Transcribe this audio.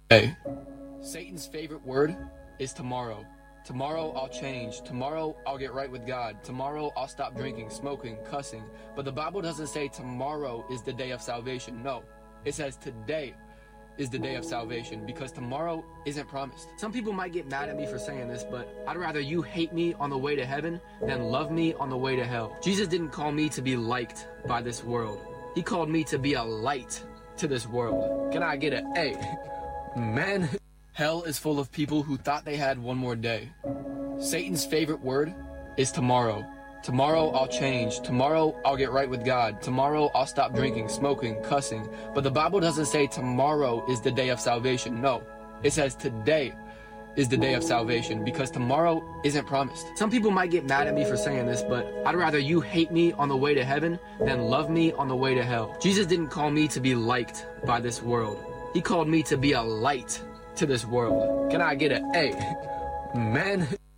Hey, Satan's favorite word is tomorrow. Tomorrow I'll change. Tomorrow I'll get right with God. Tomorrow I'll stop drinking, smoking, cussing. But the Bible doesn't say tomorrow is the day of salvation. No, it says today is the day of salvation, because tomorrow isn't promised. Some people might get mad at me for saying this, but I'd rather you hate me on the way to heaven than love me on the way to hell. Jesus didn't call me to be liked by this world. He called me to be a light to this world. Can I get an A? Man, hell is full of people who thought they had one more day. Satan's favorite word is tomorrow. Tomorrow I'll change. Tomorrow I'll get right with God. Tomorrow I'll stop drinking, smoking, cussing. But the Bible doesn't say tomorrow is the day of salvation. No, it says today is the day of salvation, because tomorrow isn't promised. Some people might get mad at me for saying this, but I'd rather you hate me on the way to heaven than love me on the way to hell. Jesus didn't call me to be liked by this world. He called me to be a light to this world. Can I get an A? Man.